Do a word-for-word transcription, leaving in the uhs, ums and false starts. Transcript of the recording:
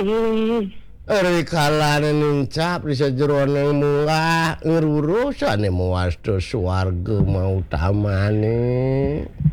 Erikalancap bisa jeroan mulah ngerurusan muas warga mau tamane